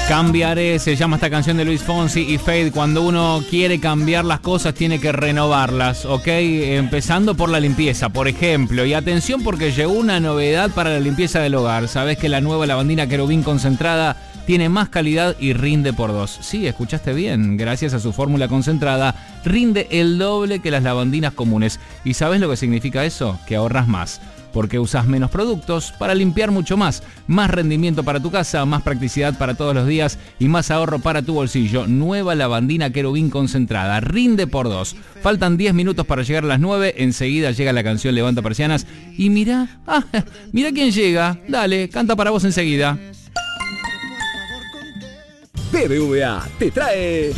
Cambiaré, se llama esta canción de Luis Fonsi y Fade. Cuando uno quiere cambiar las cosas, tiene que renovarlas, ¿ok? Empezando por la limpieza, por ejemplo. Y atención porque llegó una novedad para la limpieza del hogar. ¿Sabés que la nueva lavandina Querubín concentrada tiene más calidad y rinde por 2? Sí, escuchaste bien. Gracias a su fórmula concentrada, rinde el doble que las lavandinas comunes. ¿Y sabés lo que significa eso? Que ahorras más. Porque usas menos productos para limpiar mucho más. Más rendimiento para tu casa, más practicidad para todos los días y más ahorro para tu bolsillo. Nueva lavandina Querubín concentrada. Rinde por 2. Faltan 10 minutos para llegar a las 9. Enseguida llega la canción Levanta Persianas. Y mirá quién llega. Dale, canta para vos enseguida. BBVA te trae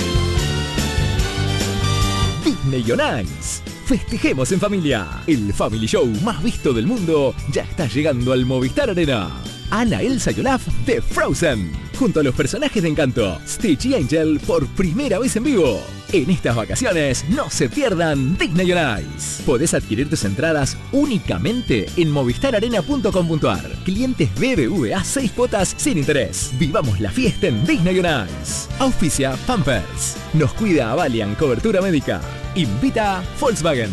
Disney on Ice. Festejemos en familia. El Family Show más visto del mundo ya está llegando al Movistar Arena. Anna, Elsa y Olaf de Frozen, junto a los personajes de Encanto, Stitch y Angel por primera vez en vivo. En estas vacaciones no se pierdan Disney on Ice. Podés adquirir tus entradas únicamente en movistararena.com.ar. Clientes BBVA 6 cuotas sin interés. Vivamos la fiesta en Disney on Ice. Auspicia Pampers. Nos cuida Avalian Cobertura Médica. Invita Volkswagen.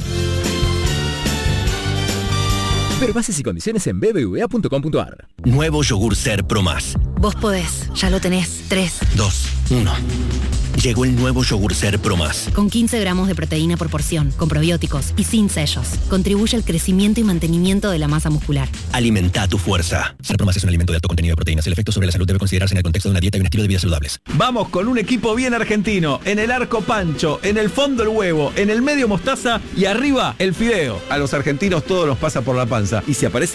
Ver bases y condiciones en bbva.com.ar. Nuevo yogur Ser Pro Más. Vos podés, ya lo tenés. 3, 2, 1. Llegó el nuevo yogur Ser Pro Más. Con 15 gramos de proteína por porción, con probióticos y sin sellos. Contribuye al crecimiento y mantenimiento de la masa muscular. Alimenta tu fuerza. Ser Pro Más es un alimento de alto contenido de proteínas. El efecto sobre la salud debe considerarse en el contexto de una dieta y un estilo de vida saludables. Vamos con un equipo bien argentino. En el arco Pancho, en el fondo el huevo, en el medio mostaza y arriba el fideo. A los argentinos todo nos pasa por la panza. Y si aparece